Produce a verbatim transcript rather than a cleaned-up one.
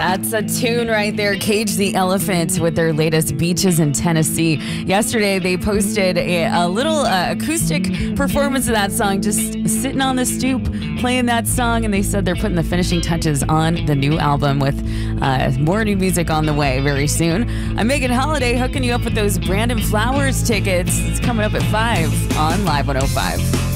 That's a tune right there. Cage the Elephant with their latest Beaches in Tennessee. Yesterday, they posted a, a little uh, acoustic performance of that song, just sitting on the stoop, playing that song, and they said they're putting the finishing touches on the new album with uh, more new music on the way very soon. I'm Megan Holiday, hooking you up with those Brandon Flowers tickets. It's coming up at five on Live one oh five.